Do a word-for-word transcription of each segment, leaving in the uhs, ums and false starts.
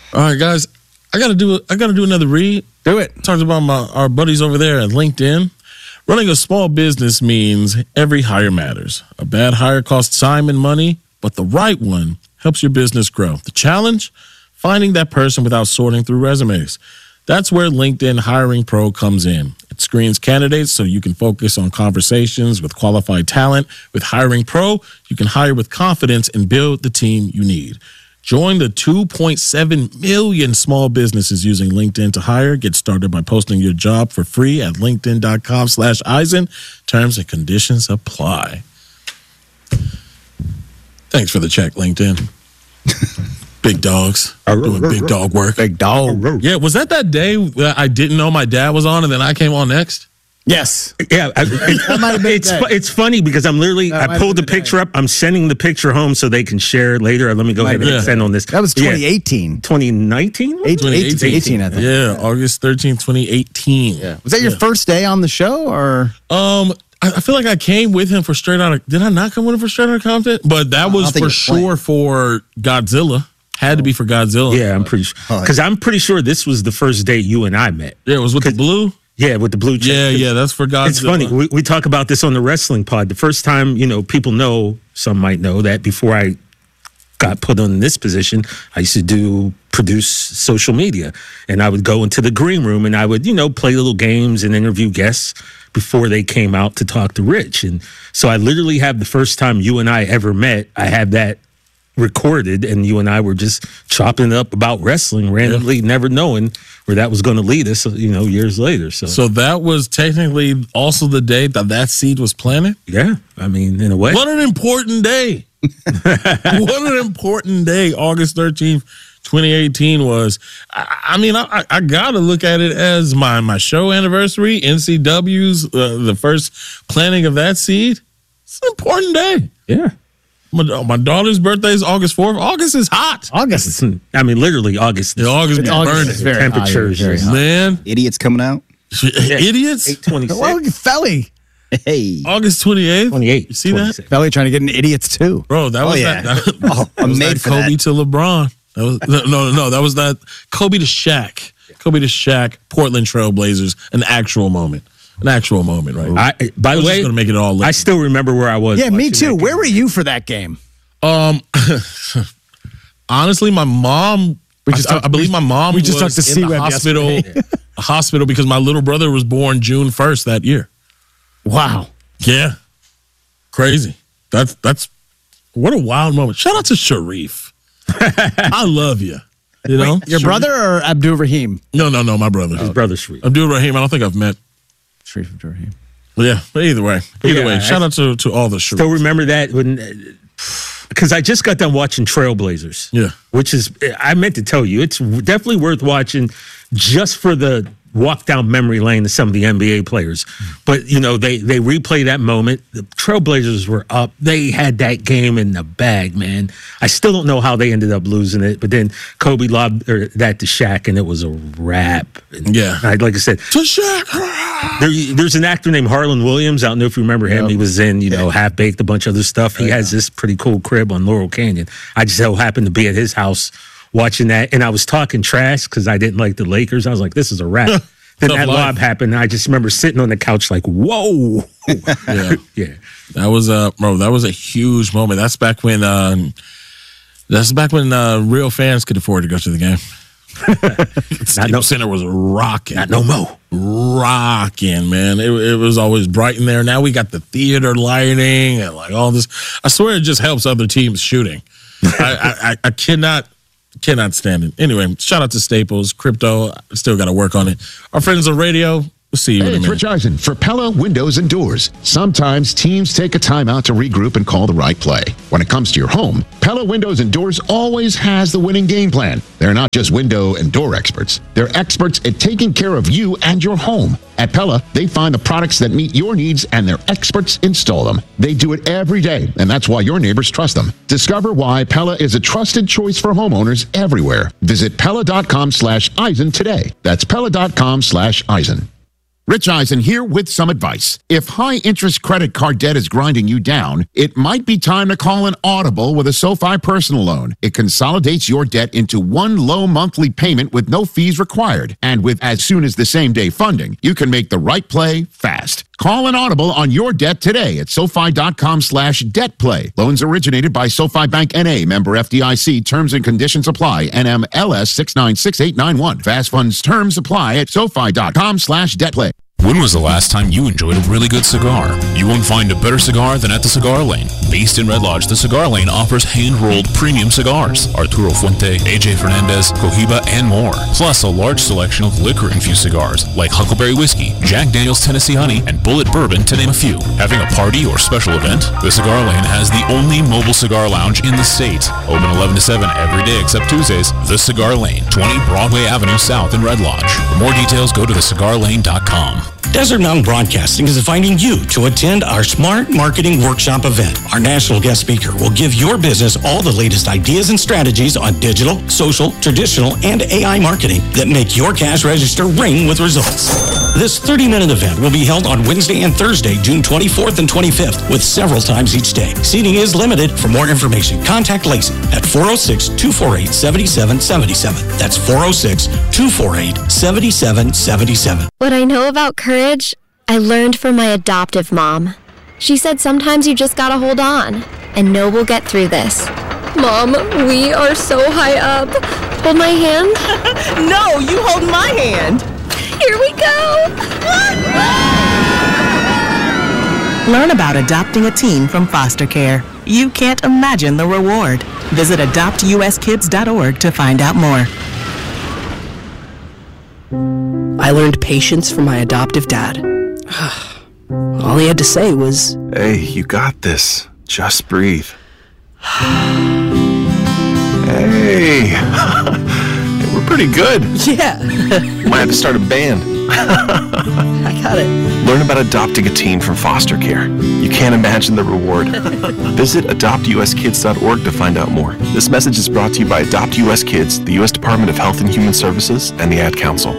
All right, guys. I gotta do. I gotta do another read. Do it. Talked about my our buddies over there at LinkedIn. Running a small business means every hire matters. A bad hire costs time and money, but the right one helps your business grow. The challenge? Finding that person without sorting through resumes. That's where LinkedIn Hiring Pro comes in. It screens candidates so you can focus on conversations with qualified talent. With Hiring Pro, you can hire with confidence and build the team you need. Join the two point seven million small businesses using LinkedIn to hire. Get started by posting your job for free at linkedin.com slash Eisen. Terms and conditions apply. Thanks for the check, LinkedIn. Big dogs doing big dog work. Big dog. Yeah, was that that day that I didn't know my dad was on and then I came on next? Yes. Yeah, I, it, it's fu- it's funny because I'm literally That I pulled the picture day. up. I'm sending the picture home so they can share it later. Let me go ahead and been. send on this. That was Yeah. twenty eighteen. twenty nineteen? eighteen, eighteen, eighteen, I think. Yeah, August thirteenth, twenty eighteen. Yeah. Was that your first day on the show, or? Um, I, I feel like I came with him for Straight Outta. Did I not come with him for Straight Outta Compton? But that I was don't think for it's playing. sure for Godzilla. Had to be for Godzilla. Yeah, I'm pretty sure. Because I'm pretty sure this was the first day you and I met. Yeah, it was with the blue. Yeah, with the blue check. Yeah, yeah, that's for Godzilla. It's funny. We, we talk about this on the wrestling pod. The first time, you know, people know, some might know that before I got put on this position, I used to do produce social media. And I would go into the green room and I would, you know, play little games and interview guests before they came out to talk to Rich. And so I literally have the first time you and I ever met, I have that recorded, and you and I were just chopping it up about wrestling randomly, yeah. never knowing where that was going to lead us, you know, years later. So, so that was technically also the day that that seed was planted? Yeah, I mean, in a way. What an important day. What an important day August thirteenth, twenty eighteen was. I, I mean, I, I got to look at it as my, my show anniversary, N C W's, uh, the first planting of that seed. It's an important day. Yeah. My, my daughter's birthday is August fourth. August is hot. August. I mean, literally August. Yeah, August is burning. Is very Temperatures. hot, very hot. Man. Idiots coming out. Idiots? eight twenty-six. Well, Felly. Hey. August twenty-eighth. twenty-eight. You see that? Felly trying to get in idiots, too. Bro, that Oh, was yeah. that. that, Oh, that I'm was made that for Kobe that. to LeBron. That was, no, no, no. That was that Kobe to Shaq. Kobe to Shaq, Portland Trail Blazers. An actual moment. An actual moment, right? I, by the was way, just gonna make it all look I still remember where I was. Yeah, me watching too. that Where game. were you for that game? Um, honestly, my mom. We just I, talked- I believe my mom. we just was talked to in the C-Web hospital. yesterday. a hospital because my little brother was born June first that year. Wow. Yeah, crazy. That's that's what a wild moment. Shout out to Sharif. I love you. You know, Your Sharif- brother or Abdul Rahim? No, no, no, my brother. His brother Sharif. Abdul Rahim. I don't think I've met. Sharif Abdul Rahim. But yeah, but either way, either Yeah, way. I- Shout out to, to all the Sharif. Still remember that when, because I just got done watching Trailblazers. Yeah. Which is, I meant to tell you, it's definitely worth watching just for the walk down memory lane of some of the N B A players. But, you know, they, they replay that moment. The Trailblazers were up. They had that game in the bag, man. I still don't know how they ended up losing it. But then Kobe lobbed or, that to Shaq, and it was a wrap. And Yeah. I, like I said, to Shaq. there, there's an actor named Harlan Williams. I don't know if you remember him. He was in, you know, Half Baked, a bunch of other stuff. He has this pretty cool crib on Laurel Canyon. I just so happened to be at his house watching that, and I was talking trash because I didn't like the Lakers. I was like, this is a wrap. Then Tough that life. lob happened, and I just remember sitting on the couch like, whoa. Yeah. Yeah. That was a bro. That was a huge moment. That's back when. Uh, that's back when uh, real fans could afford to go to the game. Staples no- Center was rocking. Not no more. Rocking, man. It, it was always bright in there. Now we got the theater lighting and like all this. I swear it just helps other teams shooting. I, I, I, I cannot. Cannot stand it. Anyway, shout out to Staples. Crypto, still got to work on it. Our friends on radio, we'll see you Hey, in a it's minute. Rich Eisen for Pella Windows and Doors. Sometimes teams take a timeout to regroup and call the right play. When it comes to your home, Pella Windows and Doors always has the winning game plan. They're not just window and door experts. They're experts at taking care of you and your home. At Pella, they find the products that meet your needs and their experts install them. They do it every day, and that's why your neighbors trust them. Discover why Pella is a trusted choice for homeowners everywhere. Visit Pella.com slash Eisen today. That's Pella.com slash Eisen. Rich Eisen here with some advice. If high-interest credit card debt is grinding you down, it might be time to call an audible with a SoFi personal loan. It consolidates your debt into one low monthly payment with no fees required. And with as soon as the same day funding, you can make the right play fast. Call an audible on your debt today at SoFi.com slash debt play. Loans originated by SoFi Bank N A, member F D I C. Terms and conditions apply. N M L S six nine six eight nine one. Fast funds terms apply at SoFi.com slash debt play. When was the last time you enjoyed a really good cigar? You won't find a better cigar than at the Cigar Lane. Based in Red Lodge, the Cigar Lane offers hand-rolled premium cigars. Arturo Fuente, A J Fernandez, Cohiba, and more. Plus a large selection of liquor-infused cigars like Huckleberry Whiskey, Jack Daniel's Tennessee Honey, and Bullet Bourbon, to name a few. Having a party or special event? The Cigar Lane has the only mobile cigar lounge in the state. Open eleven to seven every day except Tuesdays. The Cigar Lane, twenty Broadway Avenue South in Red Lodge. For more details, go to the cigar lane dot com. Desert Mountain Broadcasting is inviting you to attend our Smart Marketing Workshop event. Our national guest speaker will give your business all the latest ideas and strategies on digital, social, traditional, and A I marketing that make your cash register ring with results. This thirty-minute event will be held on Wednesday and Thursday, June twenty-fourth and twenty-fifth, with several times each day. Seating is limited. For more information, contact Lacey at four oh six, two four eight, seven seven seven seven. That's four oh six, two four eight, seven seven seven seven. What I know about courage, I learned from my adoptive mom. She said sometimes you just gotta hold on and know we'll get through this. Mom, we are so high up. Hold my hand. No, you hold my hand. Here we go. Learn about adopting a teen from foster care. You can't imagine the reward. Visit adopt U S kids dot org to find out more. I learned patience from my adoptive dad. All he had to say was, "Hey, you got this. Just breathe." Hey, we're pretty good. Yeah. Might have to start a band. I got it. Learn about adopting a teen from foster care. You can't imagine the reward. Visit adopt U S kids dot org to find out more. This message is brought to you by Adopt U S Kids, the U S Department of Health and Human Services, and the Ad Council.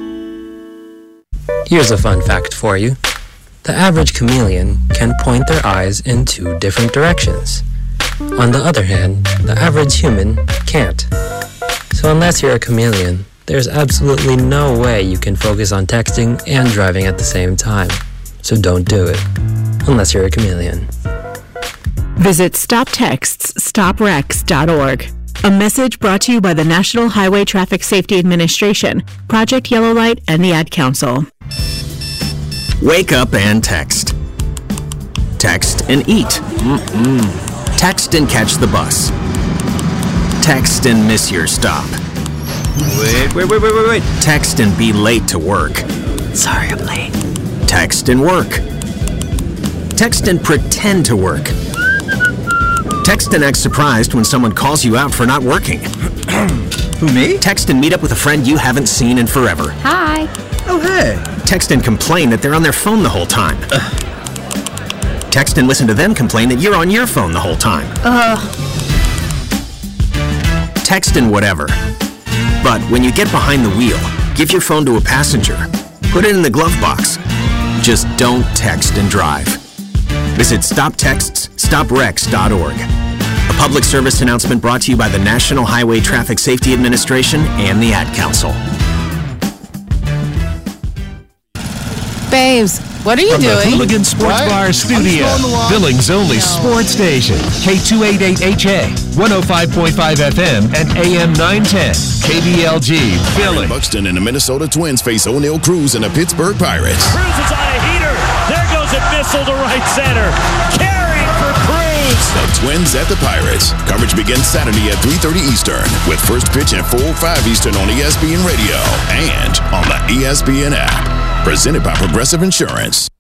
Here's a fun fact for you. The average chameleon can point their eyes in two different directions. On the other hand, the average human can't. So unless you're a chameleon, there's absolutely no way you can focus on texting and driving at the same time. So don't do it, unless you're a chameleon. Visit stop texts stop wrecks dot org. A message brought to you by the National Highway Traffic Safety Administration, Project Yellow Light, and the Ad Council. Wake up and text. Text and eat. Mm-mm. Text and catch the bus. Text and miss your stop. Wait, wait, wait, wait, wait, wait. Text and be late to work. Sorry, I'm late. Text and work. Text and pretend to work. Text and act surprised when someone calls you out for not working. Who, me? Text and meet up with a friend you haven't seen in forever. Hi. Oh, hey. Text and complain that they're on their phone the whole time. Text and listen to them complain that you're on your phone the whole time. Uh. Text and whatever. But when you get behind the wheel, give your phone to a passenger. Put it in the glove box. Just don't text and drive. Visit stop texts stop wrecks dot org. A public service announcement brought to you by the National Highway Traffic Safety Administration and the Ad Council. Babes, what are you From doing? the Hooligan Sports What? Bar studio, Billings only sports station, K two eighty-eight H A, one oh five point five F M, and A M nine ten, K B L G, Billings. Buxton and the Minnesota Twins face O'Neal Cruz and the Pittsburgh Pirates. Cruz is on a heater. There goes a missile to right center. Carrying for Cruz. The Twins at the Pirates. Coverage begins Saturday at three thirty Eastern with first pitch at four oh five Eastern on E S P N Radio and on the E S P N app. Presented by Progressive Insurance.